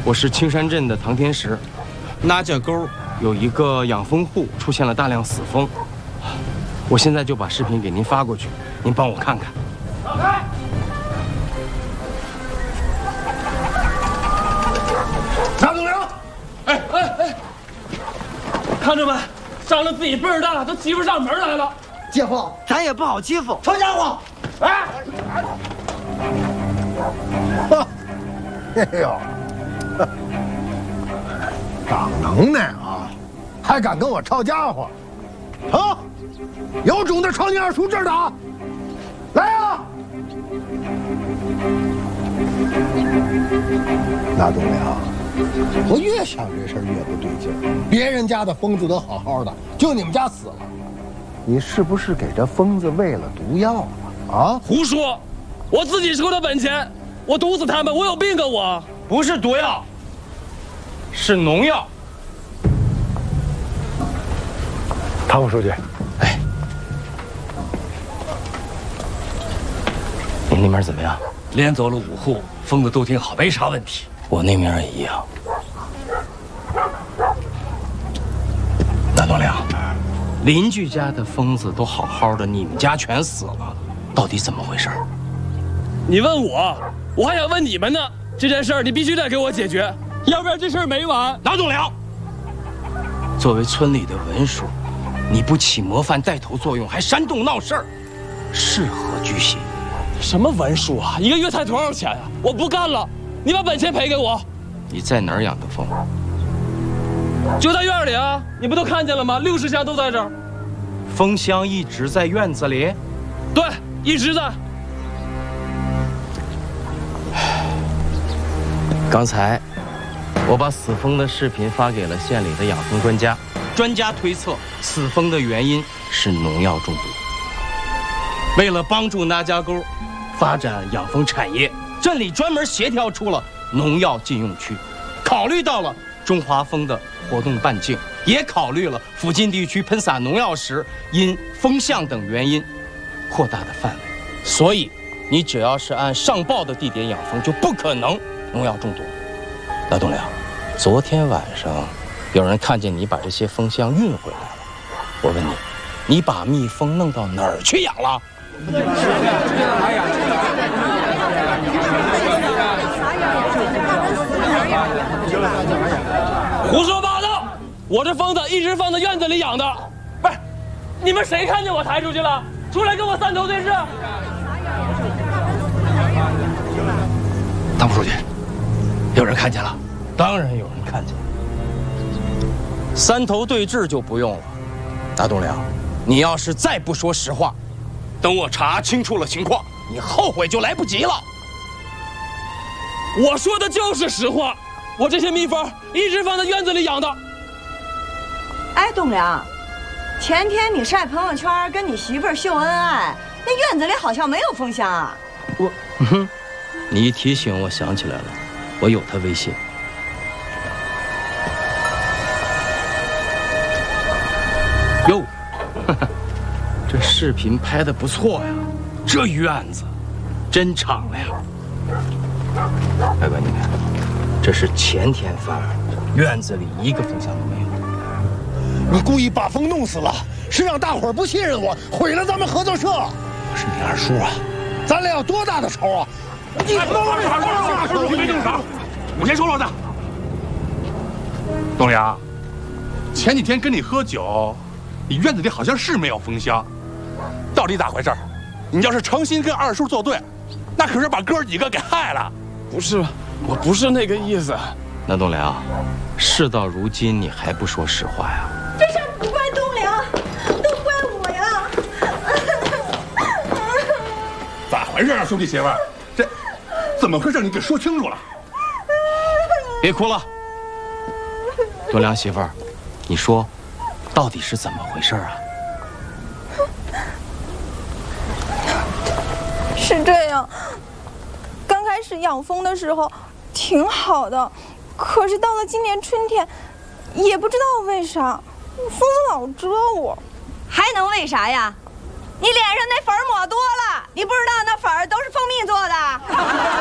我是青山镇的唐天石，那家沟有一个养蜂户出现了大量死蜂，我现在就把视频给您发过去，您帮我看看。让开！ 张总良， 哎，看着没，长得自己辈儿大，都欺负上门来了。 姐夫，咱也不好欺负。 臭家伙！哎，哎呦，长能耐啊，还敢跟我抄家伙？啊，有种的朝你二叔这儿打！来啊！那栋梁，我越想这事儿越不对劲儿。别人家的疯子都好好的，就你们家死了。你是不是给这疯子喂了毒药了？啊？ 胡说！我自己收的本钱，我毒死他们，我有病啊！我不是毒药，是农药。 唐副书记， 哎，您那边怎么样？ 连走了5户，疯子都挺好，没啥问题。 我那边也一样。那栋梁，邻居家的疯子都好好的，你们家全死了，到底怎么回事？ 你问我，我还想问你们呢。这件事儿你必须得给我解决，要不然这事儿没完。 那栋梁，作为村里的文书，你不起模范带头作用，还煽动闹事儿，是何居心？ 什么文书啊？一个月才多少钱啊？我不干了，你把本钱赔给我。 你在哪儿养的蜂？ 就在院里啊，你不都看见了吗？60箱都在这儿。 蜂箱一直在院子里？ 对，一直在。 刚才我把死蜂的视频发给了县里的养蜂专家，专家推测死蜂的原因是农药中毒。为了帮助那家沟发展养蜂产业，镇里专门协调出了农药禁用区，考虑到了中华蜂的活动半径，也考虑了附近地区喷洒农药时因风向等原因扩大的范围。所以，你只要是按上报的地点养蜂，就不可能农药中毒。那栋梁，昨天晚上有人看见你把这些蜂箱运回来了，我问你，你把蜜蜂弄到哪儿去养了？ 胡说八道！我这蜂子一直放在院子里养的，不是？你们谁看见我抬出去了？出来跟我3头对视！ 唐副书记，有人看见了？当然有人看见了。3头对峙就不用了。大栋梁，你要是再不说实话，等我查清楚了情况，你后悔就来不及了。 我说的就是实话，我这些蜜蜂一直放在院子里养的。 哎，栋梁，前天你晒朋友圈跟你媳妇儿秀恩爱，那院子里好像没有蜂箱啊。 你一提醒我想起来了，我有他微信。哟，这视频拍得不错呀，这院子真敞亮。大哥，你看，这是前天发的，院子里一个蜂箱都没有。 你故意把蜂弄死了，是让大伙儿不信任我，毁了咱们合作社。我是你二叔啊，咱俩有多大的仇啊？你二叔，你别动手，我先说老大。栋梁，前几天跟你喝酒，你院子里好像是没有蜂箱，到底咋回事？你要是诚心跟二叔作对，那可是把哥几个给害了。 不是，我不是那个意思。 那栋梁，事到如今你还不说实话呀？ 这事不怪栋梁，都怪我呀。 咋回事啊，兄弟媳妇儿？这怎么回事？你给说清楚了。 别哭了，栋梁媳妇儿，你说，到底是怎么回事啊？ 是这样，刚开始养蜂的时候挺好的，可是到了今年春天，也不知道为啥，蜂子老蛰我。 还能为啥呀？你脸上那粉抹多了，你不知道那粉都是蜂蜜做的。